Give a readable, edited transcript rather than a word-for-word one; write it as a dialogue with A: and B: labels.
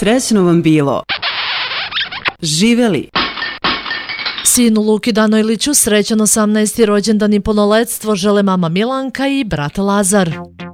A: srećno vam bilo. Živeli!
B: Sinu Luki Danojliću srećan 18. rođendan i punoletstvo žele mama Milanka i brat Lazar.